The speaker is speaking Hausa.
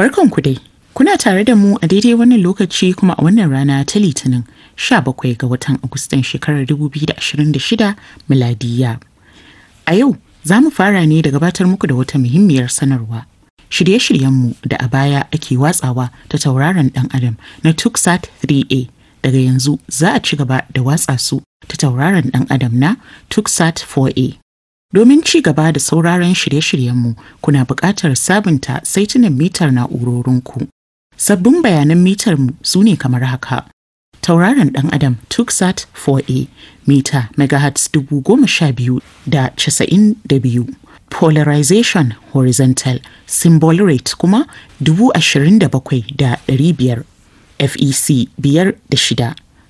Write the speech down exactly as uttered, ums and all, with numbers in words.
Barkanku dai. Kuna tare da mu a daidai wannan lokaci kuma a wannan rana ta Litinin sha bakwai ga watan Agustan shekarar dubu biyu da ashirin da shida miladiya. A yau za mu fara ne da gabatar muku da wata muhimmiyar sanarwa. Shirye-shiryenmu da a baya ake watsawa ta tauraron ɗan Adam na Tuksat three A daga yanzu za a ci gaba da watsa su ta tauraron ɗan Adam na Tuksat four A. Domin ci gaba da sauraron shirye-shiryenmu kuna buƙatar sabunta saitunan mitar na'urorinku. Sabbin bayanan mitar mu su ne kamar haka. Tauraron ɗan Adam Tuksat four A mita megahertz dubu goma sha biyu da casa'in da biyu. Polarization horizontal symbol rate kuma dubu ashirin da bakwai da ɗari biyar. F E C biyar da shida.